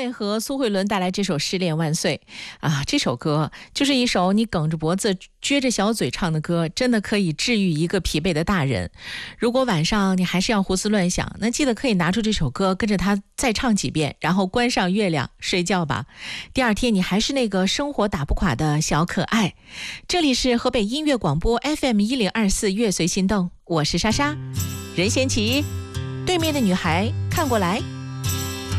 卫和苏慧伦带来这首《失恋万岁》啊，这首歌就是一首你梗着脖子撅着小嘴唱的歌，真的可以治愈一个疲惫的大人。如果晚上你还是要胡思乱想，那记得可以拿出这首歌跟着他再唱几遍，然后关上月亮睡觉吧。第二天你还是那个生活打不垮的小可爱。这里是河北音乐广播 FM1024 乐随心动，我是莎莎。任贤齐，对面的女孩看过来。